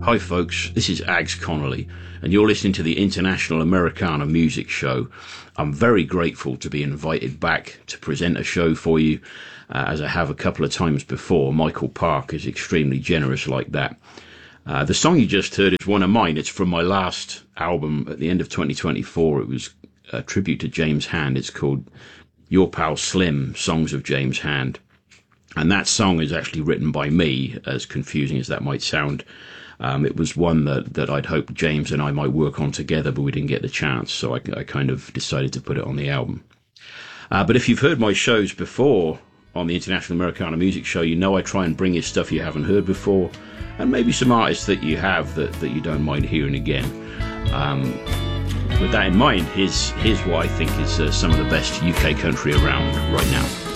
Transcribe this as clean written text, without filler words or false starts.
Hi folks, this is Ags Connolly, and you're listening to the International Americana Music Show. I'm very grateful to be invited back to present a show for you, as I have a couple of times before. Michael Park is extremely generous like that. The song you just heard is one of mine. It's from my last album at the end of 2024. It was a tribute to James Hand. It's called Your Pal Slim, Songs of James Hand. And that song is actually written by me, as confusing as that might sound. It was one that I'd hoped James and I might work on together, but we didn't get the chance, so I kind of decided to put it on the album. But if you've heard my shows before on the International Americana Music Show, you know I try and bring you stuff you haven't heard before, and maybe some artists that you have that you don't mind hearing again. With that in mind, here's what I think is some of the best UK country around right now.